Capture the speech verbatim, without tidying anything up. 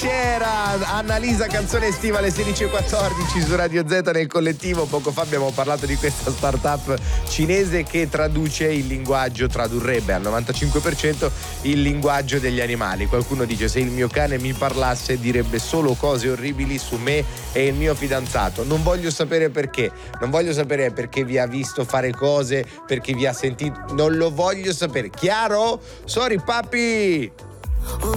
c'era Annalisa, canzone estiva alle sedici e quattordici su Radio Z nel collettivo. Poco fa abbiamo parlato di questa startup cinese che traduce il linguaggio, tradurrebbe al novantacinque per cento il linguaggio degli animali. Qualcuno dice: se il mio cane mi parlasse direbbe solo cose orribili su me e il mio fidanzato. Non voglio sapere perché, non voglio sapere perché vi ha visto fare cose, perché vi ha sentito, non lo voglio sapere. Chiaro? Sorry papi!